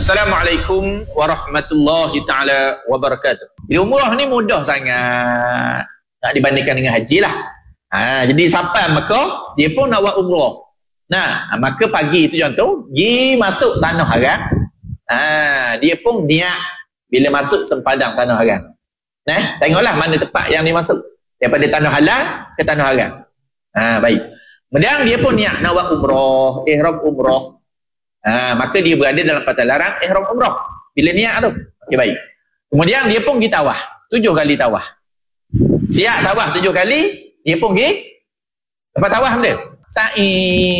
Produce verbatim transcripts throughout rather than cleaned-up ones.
Assalamualaikum warahmatullahi ta'ala wabarakatuh. Jadi umrah ni mudah sangat nak dibandingkan dengan haji lah. Ha, jadi sampai Mekah, dia pun nak buat umrah. Nah, maka pagi tu contoh, pergi masuk tanah haram. Ha, dia pun niat bila masuk sempadan tanah haram. Nah, tengoklah mana tempat yang dia masuk. Daripada tanah halal ke tanah haram. Ha, baik. Kemudian dia pun niat nak buat umrah, ihram umrah. Ha, maka dia berada dalam patah larang ihram umrah bila niat tu. Okey, baik. Kemudian dia pun pergi tawaf, tujuh kali tawaf. Siap tawaf tujuh kali, dia pun pergi tempat tawaf dia. Sa'i.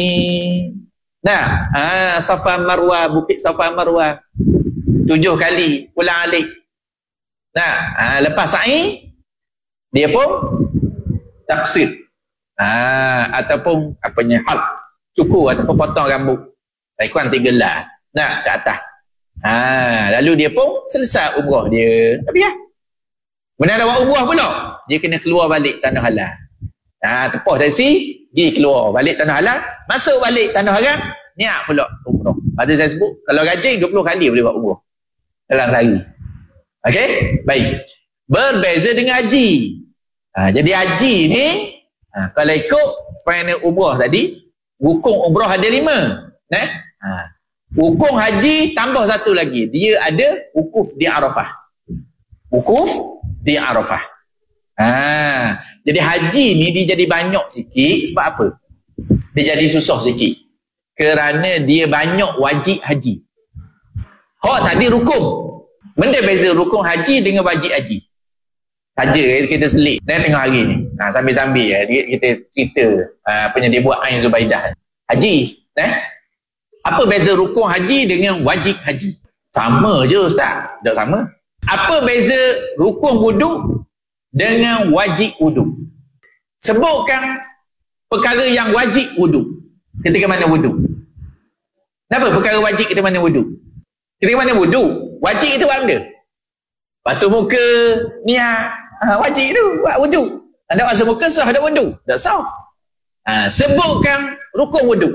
Nah, ha, Safa Marwah, bukit Safa Marwah. Tujuh kali pulang alik. Nah, ha, lepas sa'i dia pun taksir. Ha, ataupun apanya hal, cukur ataupun potong rambut. Tak kurang tiga lah. Nah, ke atas. Ha, lalu dia pun selesai umrah dia. Tapi ya. Benar buat umrah pula, dia kena keluar balik tanah halal. Ha, tepuh dari sini, pergi keluar balik tanah halal, masuk balik tanah haram, niat pula umrah. Ada saya sebut, kalau rajin dua puluh kali boleh buat umrah dalam sehari. Okey? Baik. Berbeza dengan haji. Ha, jadi haji ni, ha, kalau ikut sepanjang umrah tadi, rukun umrah ada lima. Eh? Ha. Wukuf haji tambah satu lagi, dia ada wukuf di Arafah. Wukuf di Arafah. Ha. Jadi haji ni dia jadi banyak sikit sebab apa? Dia jadi susah sikit kerana dia banyak wajib haji. Hak tadi rukun. Benda beza rukun haji dengan wajib haji. Saja kita selit dan tengah hari ni. Ha, sambil-sambil ya, kita cerita apa yang dia buat Ain Zubaidah. Haji, eh? Apa beza rukun haji dengan wajib haji? Sama je Ustaz. Tak sama. Apa beza rukun wudu dengan wajib wudu? Sebutkan perkara yang wajib wudu. Ketika mana wudu? Kenapa perkara wajib ketika mana wudu? Ketika mana wudu? Wajib itu buat benda. Basuh muka, niat. Ha, wajib itu buat wudu. Anda basuh muka sah ada wudu? Tak sah. Ha, sebutkan rukun wudu.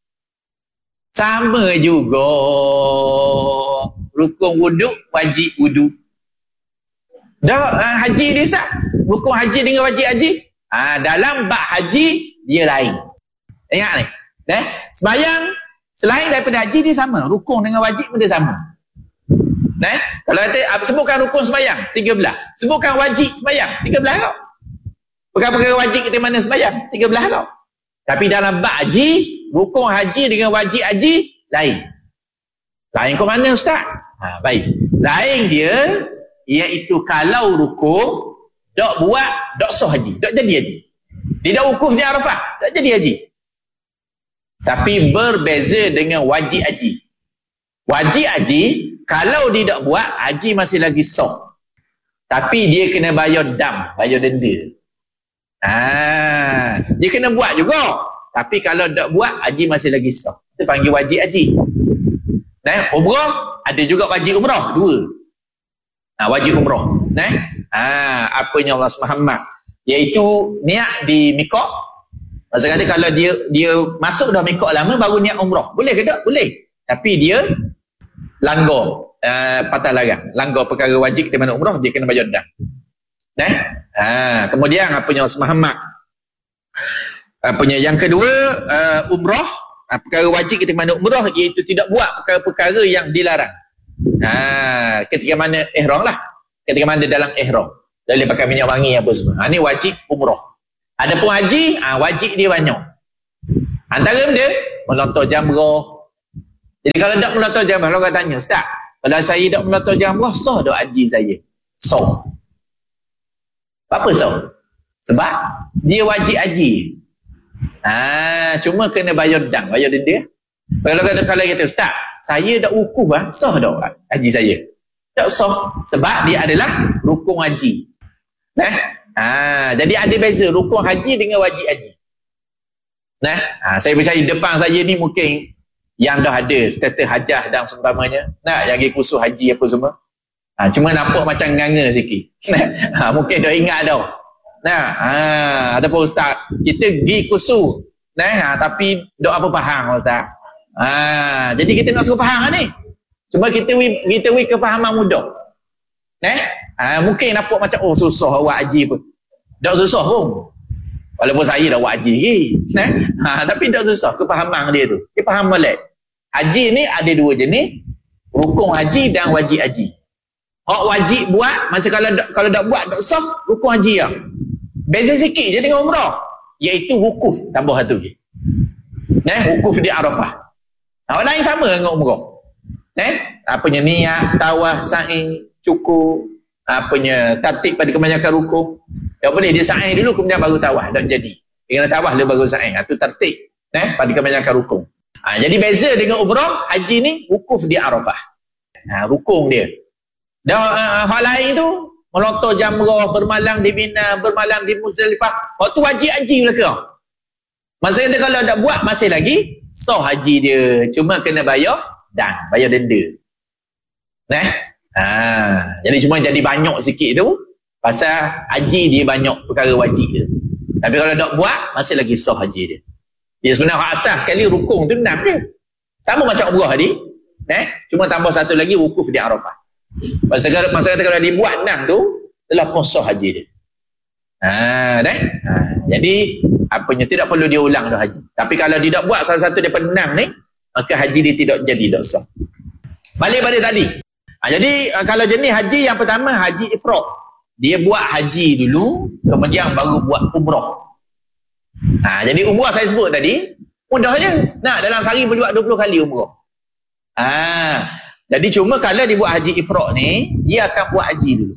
Sama juga rukun wuduk, wajib wuduk. Dah uh, haji dia Ustaz, rukun haji dengan wajib haji, ha, dalam bab haji dia lain. Ingat ni, eh? Sembahyang selain daripada haji dia sama, rukun dengan wajib pun dia sama. Eh? Kalau kata sebutkan rukun sembahyang tiga belas, sebutkan wajib sembahyang tiga belas kau. Perkara-perkara wajib kita mana sembahyang tiga belas kau. Tapi dalam bab haji, rukun haji dengan wajib haji lain. Lain ke mana Ustaz? Ha, baik. Lain dia iaitu kalau rukun tak buat tak sah haji, tak jadi haji. Dia dah wukuf di Arafah, tak jadi haji. Tapi berbeza dengan wajib haji. Wajib haji kalau dia tak buat haji masih lagi sah. Tapi dia kena bayar dam, bayar denda. Ah, dia kena buat juga. Tapi kalau tak buat, haji masih lagi sah. Kita panggil wajib haji. Nah, umrah ada juga wajib umrah, dua. Ah, wajib umrah. Nah, ah, apanya Allah Muhammad, iaitu niat di mikot. Maksudnya kalau dia dia masuk dah mikot lama baru niat umrah. Boleh ke tak? Boleh. Tapi dia langgar uh, patah larang, langgar perkara wajib di mana umrah, dia kena bayar dah. Nah, ha, kemudian apanya Muhammad, apanya yang kedua, uh, umrah, uh, perkara wajib ketika mana umrah iaitu tidak buat perkara-perkara yang dilarang. Ha, ketika mana ihram lah, ketika mana dalam ihram, boleh pakai minyak wangi apa semua. Ha, ni wajib umrah. Adapun haji, ha, wajib dia banyak. Antara benda melontar jamrah. Jadi kalau tak melontar jamrah, orang tanya, Ustaz, kalau saya tak melontar jamrah, sah tak haji saya? Sah. Apa sah? Sebab dia wajib haji. Ha, cuma kena bayar dam, bayar denda. Kalau kata kalau kata Ustaz, saya dah wukuf ah, sah tak haji saya? Tak sah sebab dia adalah rukun haji. Nah, ha, jadi ada beza rukun haji dengan wajib haji. Nah, ha, saya percaya depan saya ni mungkin yang dah ada status hajah dan seumpamanya. Nah, yang pergi kursus haji apa semua. Ha, cuma nampak macam nganga sikit. Ha, mungkin dah ingat dah. Nah, ha, ataupun Ustaz, kita pergi kursus. Nah, ha, tapi dok apa faham Ustaz? Ha, jadi kita nak suruh faham ni. Cuma kita wi, kita wi kefahaman mudah. Eh? Ha, mungkin nampak macam, oh susah buat haji pun. Tak susah pun. Walaupun saya dah buat haji lagi. Eh? Ha, tapi tak susah kefahaman dia tu. Dia faham balik. Haji ni ada dua jenis. Rukun haji dan wajib haji. Hak wajib buat, masa kalau kalau tak buat tak sah, rukun haji lah. Beza sikit je dengan umrah. Iaitu wukuf, tambah satu je. Eh? Wukuf di Arafah. Hak lain sama dengan umrah. Eh? Apanya niat, tawaf, sa'i, cukur, apanya tertib pada kebanyakan rukun. Tak boleh dia sa'i dulu kemudian baru tawaf, tak jadi. Dia kena tawaf dia baru sa'i. Itu tertib eh pada kebanyakan rukun. Ha, jadi beza dengan umrah, haji ni wukuf di Arafah. Ha, rukun dia. Dan uh, hal lain tu melontar jamrah, bermalam di Mina, bermalam di Muzdalifah. Waktu wajib haji belaka. Masa kita kalau tak buat masih lagi sah haji dia. Cuma kena bayar dan bayar denda. Nah. Ha, jadi cuma jadi banyak sikit tu pasal haji dia banyak perkara wajib dia. Tapi kalau tak buat masih lagi sah haji dia. Dia sebenarnya asas sekali rukun tu enam je. Sama macam umrah tadi. Eh, cuma tambah satu lagi wukuf di Arafah. Masa kata masa kata kalau dibuat enam tu telah pun sah haji dia. Ha, dah. Ha, jadi apanya tidak perlu dia ulang dah haji. Tapi kalau dia tak buat salah satu daripada enam ni, maka haji dia tidak jadi, tak sah. Balik pada tadi. Ha, jadi kalau jenis haji yang pertama haji ifrad. Dia buat haji dulu, kemudian baru buat umrah. Ha, jadi umrah saya sebut tadi, mudah je. Nak dalam sehari boleh buat dua puluh kali umrah. Ha, jadi cuma kalau dia buat haji ifrad ni, dia akan buat haji dulu.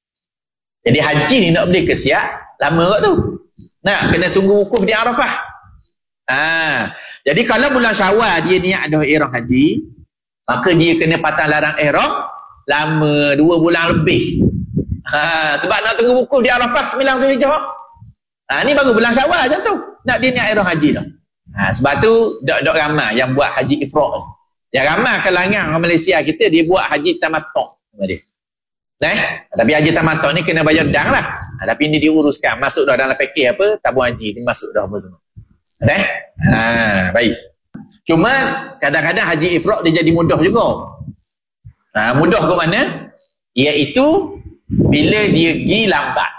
Jadi haji ni nak boleh ke siap, lama kot tu. Nak kena tunggu wukuf di Arafah. Ha, jadi kalau bulan Syawal dia niat dah ihram haji, maka dia kena patah larang ihram lama dua bulan lebih. Ha, sebab nak tunggu wukuf di Arafah sembilan Zulhijjah. Ha, ni baru bulan Syawal je tu. Nak dia niat ihram haji dah. Ha, sebab tu dok-dok ramai yang buat haji ifrad. Yang ramai kalangan orang Malaysia kita dia buat haji tamattu' dia. Eh? Tapi haji tamattu' ni kena bayar dang lah. Ha, tapi ni diuruskan, masuk dah dalam pakej apa, tabung haji ni masuk dah apa semua. Eh? Ha, baik. Cuma kadang-kadang haji ifrad dia jadi mudah juga. Ha, mudah ke mana? Iaitu bila dia pergi lambat.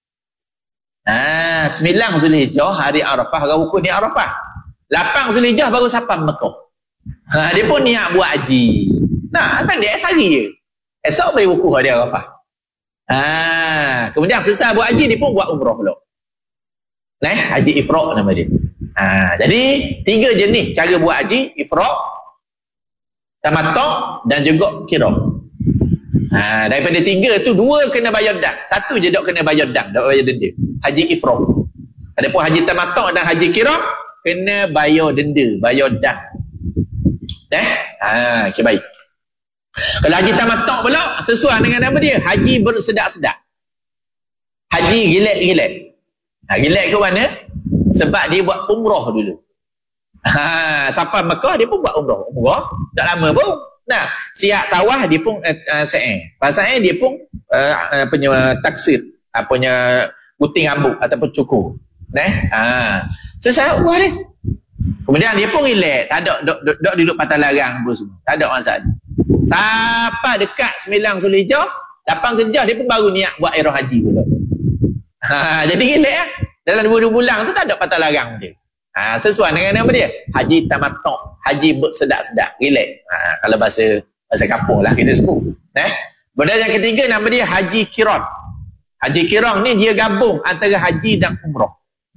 Ha, sembilan Zulhijjah hari Arafah, hari wukuf di Arafah. lapan Zulhijjah baru sampai Mekah. Ha, dia pun niat buat haji. Nah, kan dia esok hari je. Esok baru wukuf hari Arafah. Ha, kemudian selesai buat haji dia pun buat umrah pula. Nah, haji ifrad nama dia. Ha, jadi tiga jenis cara buat haji, ifrad, tamattu' dan juga qirah. Ha, daripada tiga tu dua kena bayar dah. Satu je tak kena bayar dah, tak bayar denda. Haji ifrad. Adapun haji tamattu' dan haji qirah kena bayar denda, bayar dah. Eh? Ha, okey baik. Kalau haji tamattu' pula sesuai dengan nama dia, haji bersedak-sedak. Haji gilek-gilek. Ha, gilek ke mana? Sebab dia buat umrah dulu. Ha, sampai Mekah dia pun buat umrah. Umrah tak lama pun. Nah, siap tawaf dia pun uh, uh, sa'i. Pasal dia pun uh, uh, punya taksir, apanya gunting rambut ataupun cukur. Nah, ha. Selesai umrah dia. Kemudian dia pun relax, tak ada dok dok duduk patah larang apa semua. Tak ada masalah. Sampai dekat sembilan Zulhijjah, lapan Zulhijjah dia pun baru niat buat ihram haji pula. Ha, jadi relax ah. Dalam dua bulan tu tak ada patah larang dia. Ha, sesuai dengan nama dia, haji tamattu', haji bersedak-sedak, relax. Ha, kalau bahasa bahasa kampung lah kita sebut. Eh? Kemudian yang ketiga nama dia haji qiran. Haji qiran ni dia gabung antara haji dan umrah.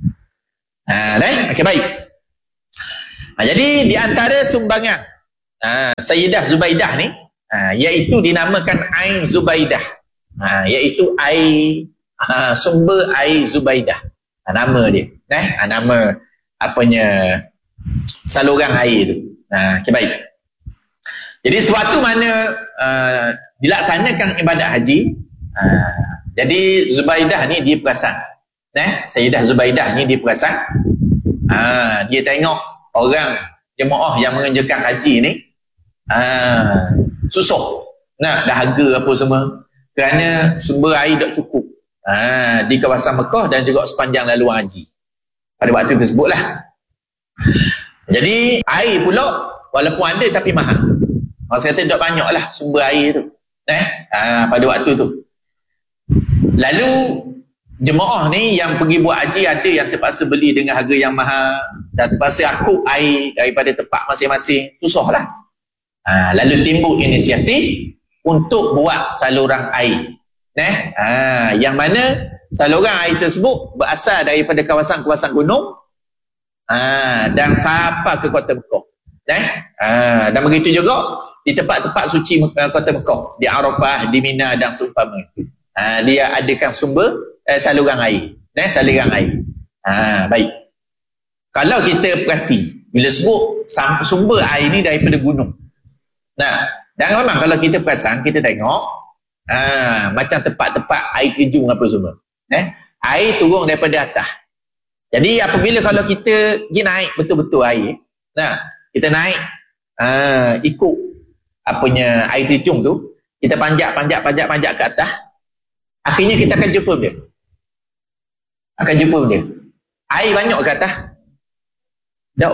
Ha, dah? Okey baik. Ha, jadi di antara sumbangan ha, Sayyidah Zubaidah ni, ha, iaitu dinamakan Ain Zubaidah. Ha, iaitu air ha, sumber air Zubaidah. Ha, nama dia. Eh? Ha, nama apanya saluran air tu. Ha, okay, baik. Jadi sewaktu mana uh, dilaksanakan ibadat haji, uh, jadi Zubaidah ni dia perasan. Eh? Sayyidah Zubaidah ni dia perasan. Uh, dia tengok orang jemaah yang mengerjakan haji ni uh, susah nak dahaga apa semua kerana sumber air tak cukup uh, di kawasan Mekah dan juga sepanjang laluan haji pada waktu tersebutlah. Jadi air pula walaupun ada tapi mahal. Masa kata tak banyak lah sumber air tu. Eh? Ha, pada waktu tu. Lalu, jemaah ni yang pergi buat haji ada yang terpaksa beli dengan harga yang mahal dan terpaksa akuk air daripada tempat masing-masing. Susahlah. Ha, lalu timbul inisiatif untuk buat saluran air. Eh? Ha, yang mana saluran air tersebut berasal daripada kawasan-kawasan gunung ha, dan sampai ke Kota Mekah. Eh? Ha, dan begitu juga di tempat-tempat suci Kota Mekah, di Arafah, di Mina dan seumpama. Ha, dia adakan sumber eh, saluran air. Eh, saluran air. Ha, baik. Kalau kita perhati, bila sebut sumber air ni daripada gunung. Nah, dan memang kalau kita perasan, kita tengok ha, macam tempat-tempat air terjun apa semua. Eh, air turun daripada atas. Jadi apabila kalau kita pergi naik betul-betul air, nah, kita naik uh, ikut apanya air terjun tu, kita panjat-panjat-panjat-panjat ke atas, akhirnya kita akan jumpa dia. Akan jumpa dia. Air banyak ke atas? Tak.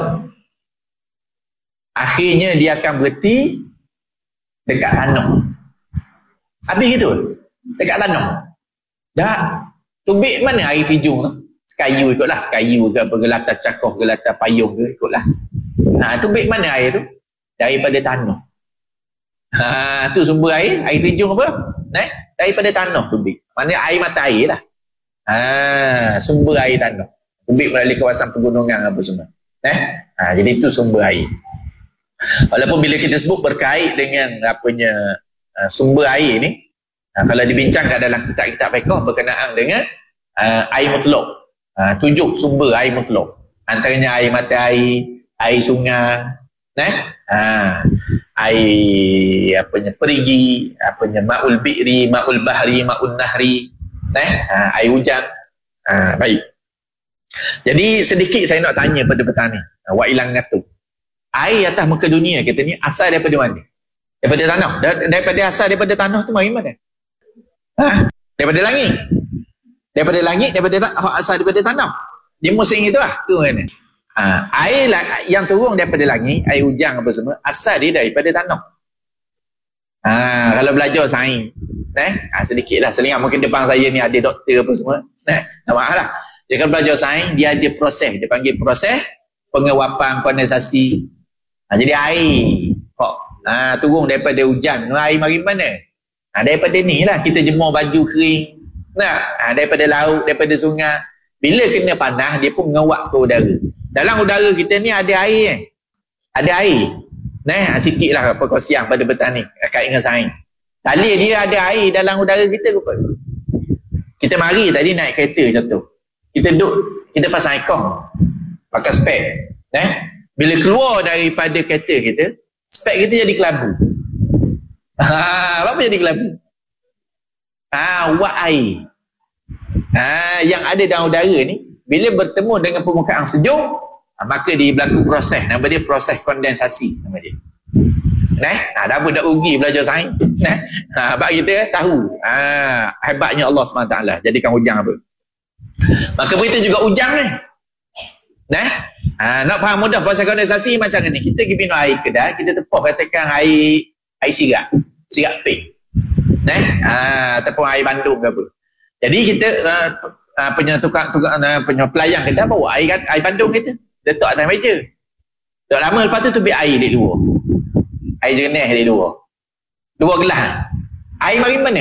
Akhirnya dia akan berhenti dekat tanah. Habis gitu. Dekat tanah. Dah. Tubik mana air terjun tu? Sekayu ikutlah. Sekayu ke apa, gelata cakoh, gelata payung ke, ikutlah. Ha, tubik mana air tu? Daripada tanah. Ha, tu sumber air. Air terjun apa? Eh? Daripada tanah tubik. Maknanya air mata air lah. Ha, sumber air tanah. Tubik melalui kawasan pegunungan apa semua. Eh? Ha, jadi itu sumber air. Walaupun bila kita sebut berkait dengan apanya uh, sumber air ni, uh, kalau dibincangkan dalam kitab-kitab fiqh berkenaan dengan uh, air mutlak, uh, tujuh sumber air mutlak, antaranya air mata air, air sungai, eh? uh, air apanya perigi, apanya ma'ul bi'ri, ma'ul bahri, ma'ul nahri, eh? uh, air hujan. Uh, baik. Jadi sedikit saya nak tanya pada petani, uh, Wa'ilang ngatu. Air atas muka dunia kita ni asal daripada mana? Daripada tanah. Daripada asal daripada tanah tu mari mana? Ha? Daripada langit. Daripada langit, daripada tanah, asal daripada tanah. Dia musim itu lah. Tu mana? Ha, air yang turun daripada langit, air hujan apa semua, asal dia daripada tanah. Ha, kalau belajar sains, eh, ha, sedikit lah. Selingan mungkin depan saya ni ada doktor apa semua. Eh, tak maaf lah. Dia kalau belajar sains, dia ada proses. Dia panggil proses penguapan kondensasi. Ha, jadi air kok ha, turun daripada hujan, air mari mana? Ha, daripada ni lah kita jemur baju kering. Nah, ha, daripada laut, daripada sungai. Bila kena panas, dia pun menguap ke udara. Dalam udara kita ni ada air eh? Ada air. Nah, ha, sikit lah perkongsian pada petani kait dengan sains. Tali dia ada air dalam udara kita ke? Kita mari tadi naik kereta contoh. Kita duduk, kita pasang aircon. Pakai spek. Eh? Bila keluar daripada kereta kita, spek kita jadi kelabu. Ha, apa jadi kelabu? Ha, wak air. Ha, yang ada dalam udara ni, bila bertemu dengan permukaan sejuk, ha, maka dia berlaku proses. Nama dia proses kondensasi. Nama dia. Nah, ha, dah pun dah rugi belajar sains. Nah, ha, sebab kita tahu ha, hebatnya Allah subhanahu wa taala jadikan hujan apa. Maka begitu juga hujan ni. Nah, ha, nak faham mudah proses kondensasi macam ni. Kita pergi minum air kedai, kita tepuk katakan air air sirap, sirap pink. Nah, ha, ataupun air bandung ke apa. Jadi kita uh, uh, punya tukang tukang uh, punya pelayan kedai bawa air air bandung kita, letak atas meja. Tak lama lepas tu tubik air di luar. Air jernih di luar. Dua gelas. Air mari mana?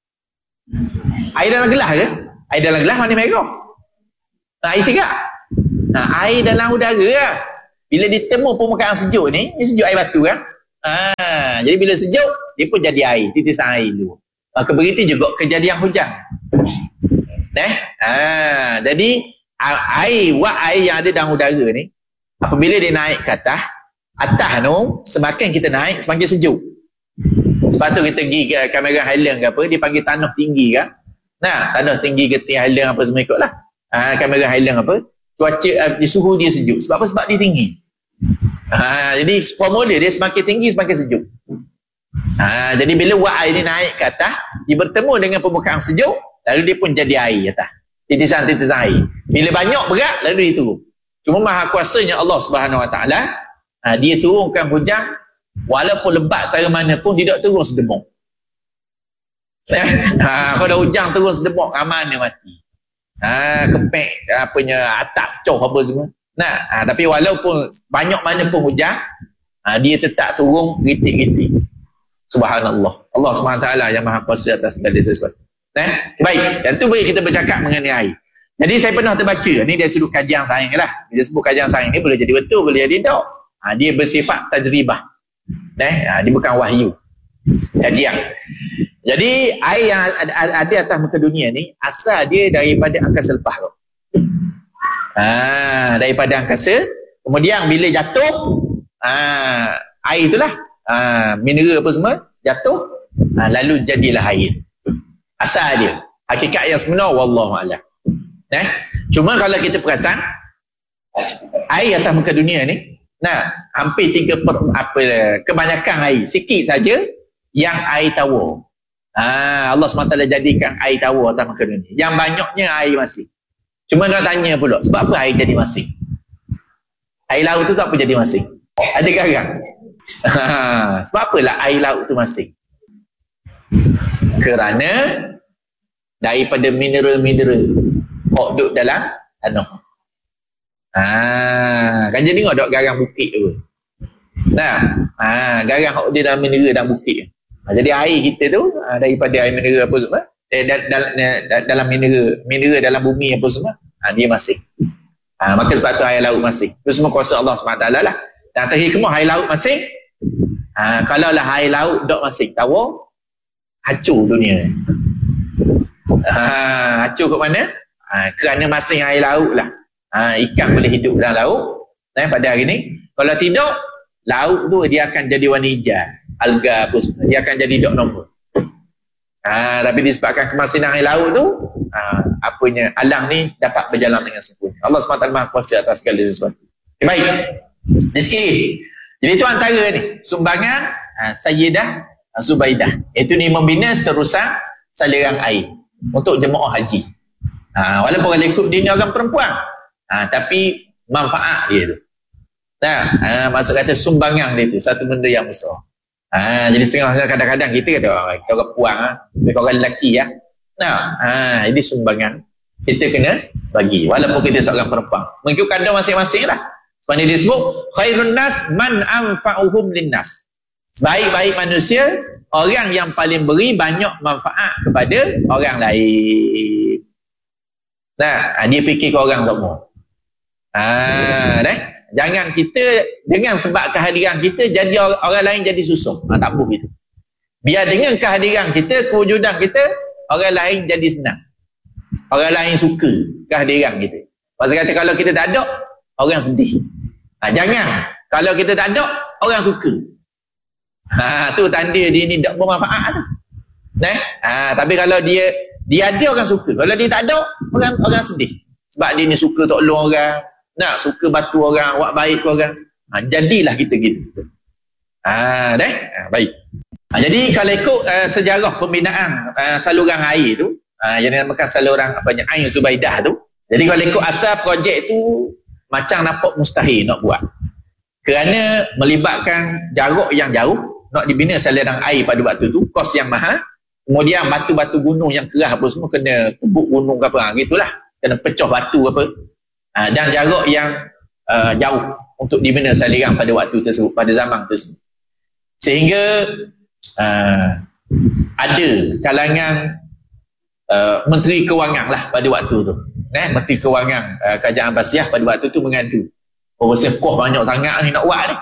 Air dalam gelas ke? Air dalam gelas mana merah? Air sirap. Nah, air dalam udara lah. Bila ditemu permukaan sejuk ni, ni sejuk air batu kan? Ha, jadi bila sejuk, dia pun jadi air, titisan air dulu. Maka begitu juga kejadian hujan. Eh? Ha, jadi air, wak air yang ada dalam udara ni, apabila dia naik ke atas, atas tu, semakin kita naik, semakin sejuk. Sebab tu kita pergi ke kamera Highland ke apa, dia panggil tanah tinggi kan? Nah, tanah tinggi ke Highland apa semua ikut lah. Ha, kamera Highland apa? Cuaca, uh, suhu dia sejuk. Sebab apa? Sebab dia tinggi. Ha, jadi formula dia semakin tinggi, semakin sejuk. Ha, jadi bila wak air ni naik ke atas, dia bertemu dengan permukaan sejuk, lalu dia pun jadi air atas. Titisan-titisan air. Bila banyak berat, lalu dia turun. Cuma maha kuasanya Allah subhanahu wa taala, ha, dia turunkan hujan Walaupun lebat saya mana pun tidak turun sedemuk. Eh? Ha, kalau hujan turun sedemuk, mana mati. Ha, kepek, apanya, atap, coh apa semua. Nah, ha, tapi walaupun banyak mana pun hujan, ha, dia tetap turun ritik-ritik. Subhanallah. Allah subhanahu wa taala yang maha kuasa atas segala sesuatu. Eh? Baik, dan tu boleh kita bercakap mengenai air. Jadi saya pernah terbaca, ni dia sudut kajian sains lah. Dia sebut kajian sains ni boleh jadi betul, boleh jadi tak. Ha, dia bersifat tajribah. Eh? Ha, dia bukan wahyu. Kajian. Jadi air yang ada atas muka dunia ni asal dia daripada angkasa lepas tu. Ha, daripada angkasa, kemudian bila jatuh, ha, air itulah, ha, mineral apa semua jatuh, ha, lalu jadilah air. Asal dia. Hakikat yang sebenar wallahu a'lam. Eh? Cuma kalau kita perasan air atas muka dunia ni, nah, hampir tiga per apa kebanyakan air, sikit saja yang air tawar. Ha, Allah subhanahu wa taala jadikan air tawar atas muka dunia. Yang banyaknya air masin. Cuma nak tanya pula, sebab apa air jadi masin? Air laut tu tak apa jadi masin? Ada garang. Ha, sebab apalah air laut tu masin? Kerana daripada mineral-mineral hok duduk dalam tanah. Ha, kan jadi tengok dok garang bukit tu. Nah, ha, garang hok dia dalam mineral dalam bukit. Ha, jadi air kita tu ha, daripada air mineral apa semua, eh, dalam dalam mineral, mineral dalam bumi apa semua, ha, dia masing. Ha, maka sebab tu air laut masing. Itu semua kuasa Allah subhanahu wa taala lah. Dan atas hikmah air laut masing. Ha, kalau lah air laut dok masing, tawar, hancur dunia. Ha, hancur ke mana? Ha, kerana masing air laut lah. Ha, ikan boleh hidup dalam laut. Eh, pada hari ni, kalau tidak, laut tu dia akan jadi warna hijau. Alga apa semua, dia akan jadi dok nombor. Ha, tapi disebabkan kemasinan air laut tu, ha, apanya, alam ni dapat berjalan dengan sempurna. Allah subhanahu wa taala maha kuasa atas segala sesuatu. Okay, baik. Di sini. Jadi itu antara ni, sumbangan ha, Sayyidah Zubaidah. Itu ni membina terusan saliran air untuk jemaah haji. Ha, walaupun kalau ikut dia ni orang perempuan, ha, tapi manfaat dia tu. Nah, ha, maksud kata sumbangan dia tu satu benda yang besar. Ha, jadi setengah kadang-kadang kita kata oh, kita orang puang, ha, kita orang lelaki ya. Nah, ha, jadi sumbangan kita kena bagi walaupun kita seorang perempuan. Mengikut kadar masing-masing lah. Sebab dia disebut khairun nas man anfa'uhum linnas. Sebaik-baik manusia orang yang paling beri banyak manfaat kepada orang lain. Nah, ha, dia fikir ke orang semua. Ah, ha, dah. Jangan kita dengan sebab kehadiran kita jadi orang, orang lain jadi susah. Ha, tak boleh gitu. Biar dengan kehadiran kita, kewujudan kita, orang lain jadi senang. Orang lain suka kehadiran kita. Maksud kata kalau kita tak ada, orang sedih. Ha, jangan. Kalau kita tak ada, orang suka. Ha, tu tanda dia ni tak bermanfaat tu. Nah, ha, tapi kalau dia dia ada orang suka. Kalau dia tak ada, orang orang sedih. Sebab dia ni suka tolong orang. Nak suka bantu orang, buat baik ke orang. Ha, jadilah kita gitu. Ha, dah? Ha, baik. Ha, jadi kalau ikut uh, sejarah pembinaan uh, saluran air tu, uh, yang dinamakan saluran apanya Ain Zubaidah tu. Jadi kalau ikut asal projek tu macam nampak mustahil nak buat. Kerana melibatkan jarak yang jauh, nak dibina saluran air pada waktu tu, kos yang mahal. Kemudian batu-batu gunung yang keras apa semua kena tebuk gunung ke apa, gitulah. Kena pecah batu apa. Ha, dan jarak yang uh, jauh untuk dibina saliran pada waktu tersebut, pada zaman tersebut. Sehingga uh, ada kalangan uh, Menteri Kewangan lah pada waktu tu. Eh, Menteri Kewangan uh, Kerajaan Abbasiyah pada waktu tu mengadu. Oh, rasa koh banyak sangat ni nak buat ni.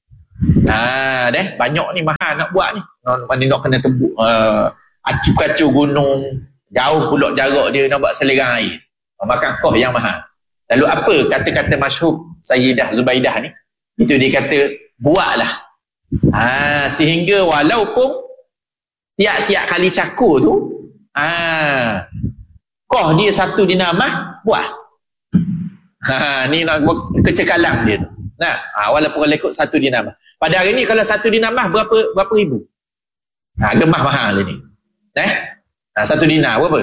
Ha, deh, banyak ni mahal nak buat ni. Mana nak kena tebuk uh, acu-kacu gunung, jauh pula jarak dia nak buat saliran air. Makan koh yang mahal. Lalu apa kata-kata masyhur Sayyidah Zubaidah ni? Itu dia kata, buatlah. Ha, sehingga walaupun tiap-tiap kali cakur tu, ha, koh dia satu dinamah, buat. Ha, ni nak kecekalan dia tu. Nah, ha, walaupun kalau ikut satu dinamah. Pada hari ni kalau satu dinamah berapa berapa ribu? Ha, gemah mahal ni. Eh? Ha, satu dinar berapa?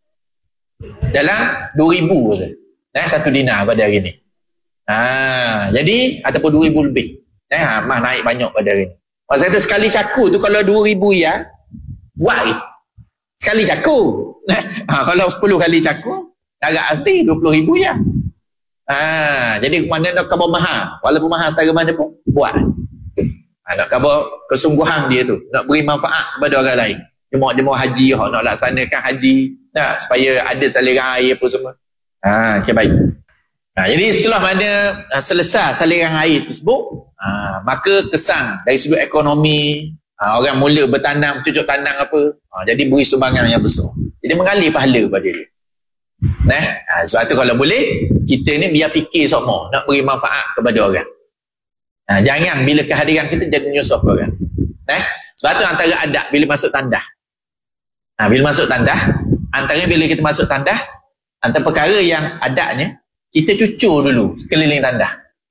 Dalam dua ribu je. Eh, satu dinar pada hari ni. Ha, jadi ataupun dua ribu lebih. Eh, ha, mah naik banyak pada hari ni. Pasal kata sekali caku tu kalau dua ribu ya, buat ni. Sekali caku. Ha, kalau sepuluh kali caku, agak asli dua puluh ribu ya. Ha, jadi mana nak khabar mahal. Walaupun mahal setara mana pun, buat. Ha, nak khabar kesungguhan dia tu. Nak beri manfaat kepada orang lain. Jemaah-jemaah haji, nak laksanakan haji. Nah, supaya ada saliran air apa semua. Ha, okay, baik. Ha, jadi setelah mana ha, selesai saliran air tersebut, ha, maka kesan dari segi ekonomi, ha, orang mula bertanam, cucuk tanam apa, ha, jadi beri sumbangan yang besar. Jadi mengalir pahala pada dia. Nah, ha, sebab tu kalau boleh, kita ni biar fikir semua, nak beri manfaat kepada orang. Ha, jangan bila kehadiran kita jadi menyusah ke orang. Nah, sebab tu antara adab bila masuk tandah. Ha, bila masuk tandah, antara bila kita masuk tandah, antara perkara yang adabnya, kita cucur dulu sekeliling tandah.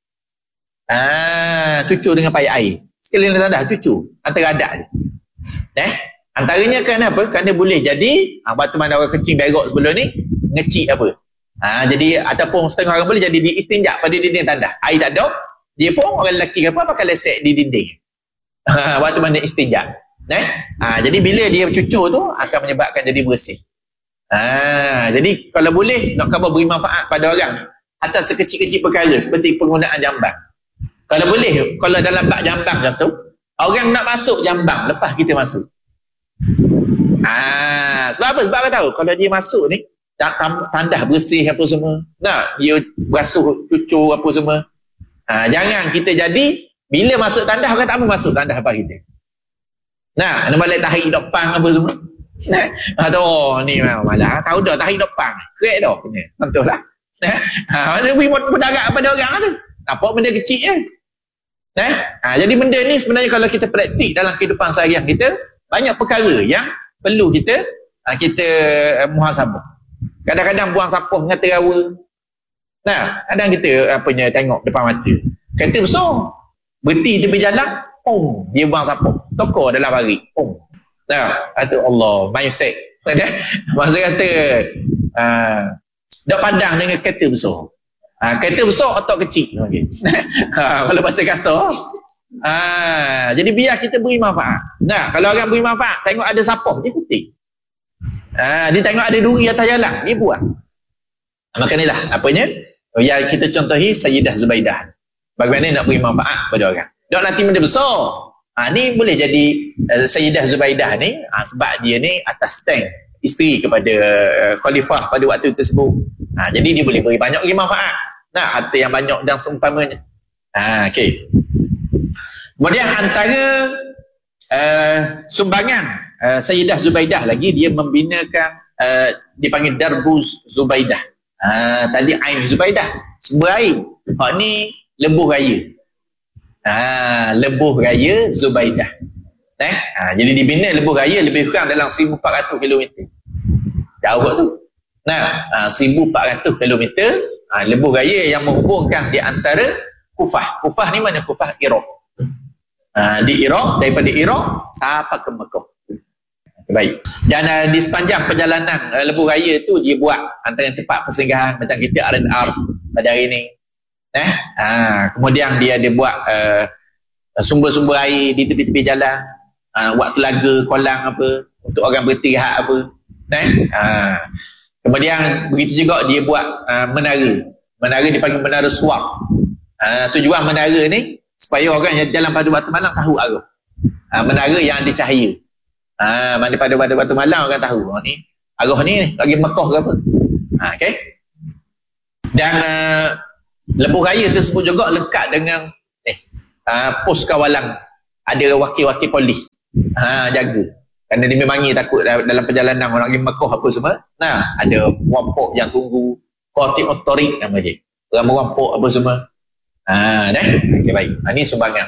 Ah, cucur dengan payah air. Sekeliling tandah, cucur. Antara adab ni. Eh? Antaranya kerana apa? Kerana boleh jadi, ah, waktu mana orang kencing berok sebelum ni, ngecik apa. Ah, jadi, ataupun setengah orang boleh jadi dia istinjak pada dinding tandah. Air tak ada, dia pun orang lelaki ke apa, pakai lesek di dinding. Ah, waktu mana istinjak. Eh? Ah, jadi bila dia cucur tu, akan menyebabkan jadi bersih. Ah, jadi kalau boleh, nak khabar beri manfaat pada orang atas sekecil-kecil perkara seperti penggunaan jambang. Kalau boleh, kalau dalam bak jambang macam tu, orang nak masuk jambang lepas kita masuk. Ah, sebab apa? Sebab apa tahu? Kalau dia masuk ni, tandah bersih apa semua. Nah, dia basuh, cucur apa semua. Ah, jangan kita jadi, bila masuk tandah, orang tak mau masuk tandah lepas kita. Nah, nak balik tarik depan apa semua. Nah, ada oh ni memang malah tahu dah tarik depan. Krek dah punya. Betul lah. Ha, mana beri berdarat pada orang tu. Apa benda kecil je. Nah, ha, jadi benda ni sebenarnya kalau kita praktik dalam kehidupan seharian kita, banyak perkara yang perlu kita ha, kita uh, muhasabah. Kadang-kadang buang sampah dengan terawa. Nah, kadang kita apanya tengok depan mata. Kereta besar berhenti tepi jalan, pom, dia buang sampah. Tokor dalam barik, pom. Nah, kata Allah, mindset. Maksud kata, uh, dah pandang dengan kereta besar. Uh, kereta besar otak kecil. Okay. uh, kalau bahasa kasar. Uh, jadi biar kita beri manfaat. Nah, kalau orang beri manfaat, tengok ada sapah, dia putih. Uh, dia tengok ada duri atas jalan, dia buat. Uh, maka inilah, apanya, yang kita contohi Sayyidah Zubaidah. Bagaimana nak beri manfaat kepada orang. Dok nanti benda besar. Ha, ni boleh jadi uh, Sayyidah Zubaidah ni ha, sebab dia ni atas stand isteri kepada uh, khalifah pada waktu tersebut. Ha, jadi dia boleh beri banyak lagi manfaat. Nah, harta yang banyak dan seumpamanya. Ha, okey. Kemudian antara uh, sumbangan uh, Sayyidah Zubaidah lagi, dia membinakan uh, dipanggil Darbuz Zubaidah. Ha, tadi Ain Zubaidah, sumber air. Hak ni lebuh raya. Ha, lebuh raya Zubaidah. Eh? Ha, jadi dibina lebuh raya lebih kurang dalam seribu empat ratus kilometer. Jauh tu. Nah, ha, seribu empat ratus kilometer ha, lebuh raya yang menghubungkan di antara Kufah. Kufah ni mana? Kufah Iraq. Ha, di Iraq, daripada Iraq sampai ke Mekah. Baik. Dan uh, di sepanjang perjalanan uh, lebuh raya tu dia buat antara tempat persinggahan macam kita R and R pada hari ni. Eh, ha, kemudian dia dia buat uh, sumber-sumber air di tepi-tepi jalan, uh, buat telaga, kolam apa untuk orang beristirahat apa. Eh, ha. Kemudian begitu juga dia buat uh, menara. Menara dipanggil menara suap. Uh, tujuan menara ni supaya orang yang jalan pada waktu malam tahu arah. Uh, menara yang ada cahaya. Ah, uh, mana pada pada waktu malam orang tahu. Oh, ni arah ni lagi Mekah ke apa. Ha, okey. Dan uh, lebuh raya tersebut juga lekat dengan eh uh, pos kawalan, ada wakil-wakil polis ha, jaga, kerana dia memang takut dalam perjalanan orang pergi Mekah apa semua. Nah, ada wampok yang tunggu, khatib otorik nama dia, orang wampok apa semua. Ha, dah. Okey, baik. Ha, ni sumbangan.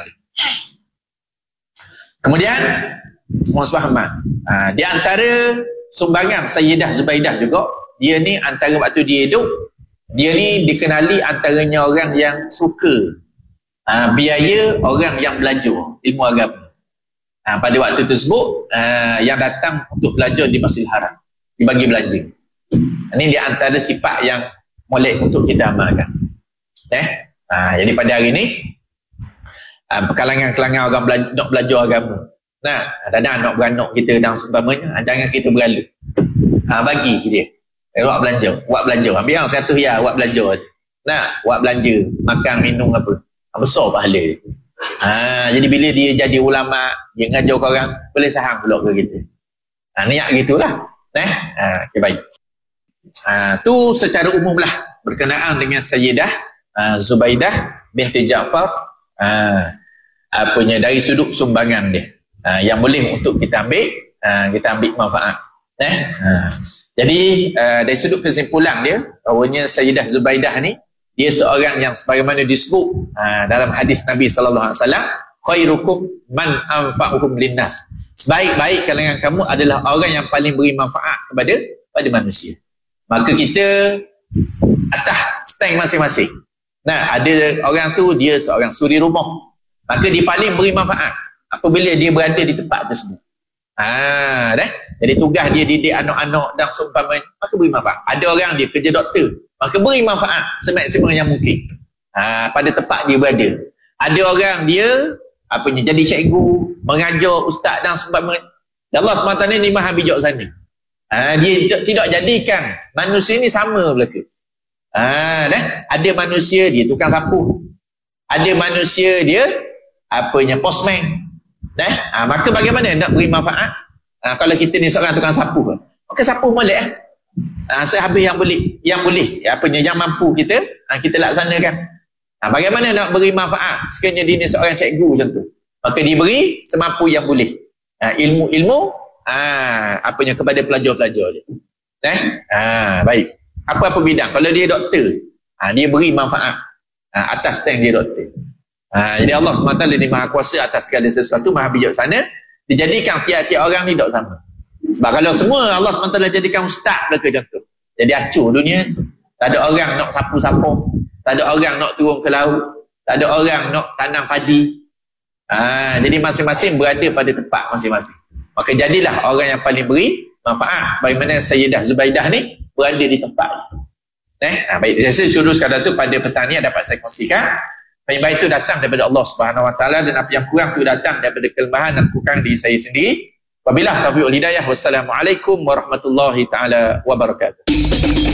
Kemudian Muhammad, ha, di antara sumbangan Sayyidah Zubaidah juga, dia ni antara waktu dia hidup, dia ni dikenali antaranya orang yang suka uh, biaya orang yang belajar ilmu agama. Uh, pada waktu tersebut, uh, yang datang untuk belajar di Masjidil Haram, dibagi belanja. Ini di antara sifat yang molek untuk kita amalkan. Eh? Uh, jadi pada hari ini, uh, kalangan-kalangan orang bela- nak belajar agama. Nah, kadang-kadang nak beranak kita dan sebagainya, jangan kita berlalu. Ha, bagi dia. Eh, buat belanja, buat belanja. Ambil yang seratus ya, buat belanja. Nah, buat belanja, makan, minum apa. Ha, besar pahala. Ha, jadi bila dia jadi ulama, dia ngajar orang, boleh saham pula ke kita. Ha, niat gitulah. Eh? Ha, okay, baik. Ha, tu secara umum lah berkenaan dengan Sayyidah uh, Zubaidah binti Ja'far, uh, apanya dari sudut sumbangan dia. Uh, yang boleh untuk kita ambil, uh, kita ambil manfaat. Eh? Uh, jadi uh, dari sudut kesimpulan dia, bahawanya Sayyidah Zubaidah ni, dia seorang yang sebagaimana disebut uh, dalam hadis Nabi sallallahu alaihi wasallam, khairukum man anfa'uhum linnas. Sebaik-baik kalangan kamu adalah orang yang paling beri manfaat kepada pada manusia. Maka kita atas stand masing-masing. Nah, ada orang tu dia seorang suri rumah. Maka dia paling beri manfaat apabila dia berada di tempat tersebut. Ha, dah. Jadi tugas dia didik anak-anak dan seumpamanya, maka beri manfaat. Ada orang dia kerja doktor, maka beri manfaat semaksimal yang mungkin. Ha, pada tempat dia berada. Ada orang dia apanya jadi cikgu, mengajar, ustaz dan seumpamanya. Allah semata ni maha bijak sana. Ha, dia tidak, tidak jadikan manusia ni sama belaka. Ha, dah. Ada manusia dia tukang sapu. Ada manusia dia apanya postman. Dah. Ha, maka bagaimana nak beri manfaat? Ha, kalau kita ni seorang tukang sapu, maka sapu molek ah. Ha, sehabis yang boleh, yang boleh, apanya yang mampu kita, ha, kita laksanakan. Ha, bagaimana nak beri manfaat? Sekiranya dia ni seorang cikgu macam tu, maka diberi semampu yang boleh. Ha, ilmu-ilmu ah apanya kepada pelajar-pelajar dia. Eh? Ah baik. Apa-apa bidang. Kalau dia doktor, ah dia beri manfaat ah, atas stand dia doktor. Ah jadi Allah subhanahu wa taala ni Maha Kuasa atas segala sesuatu, Maha bijaksana. Dijadikan tiap-tiap orang ni tak sama. Sebab kalau semua Allah subhanahu wa taala jadikan ustaz belaka contoh. Jadi acur dunia. Tak ada orang nak sapu-sapu, tak ada orang nak turun ke laut, tak ada orang nak tanam padi. Ah jadi masing-masing berada pada tempat masing-masing. Maka jadilah orang yang paling beri manfaat bagaimana Sayyidah Zubaidah ni berada di tempat. Eh, ha, baik, saya rasa suruh sekadar tu pada petang ni dapat saya kongsikan. Yang baik itu datang daripada Allah Subhanahu Wa Taala, dan apa yang kurang itu datang daripada kelemahan dan kurang diri saya sendiri. Wabillahi taufiq wal hidayah. Wassalamualaikum warahmatullahi taala wabarakatuh.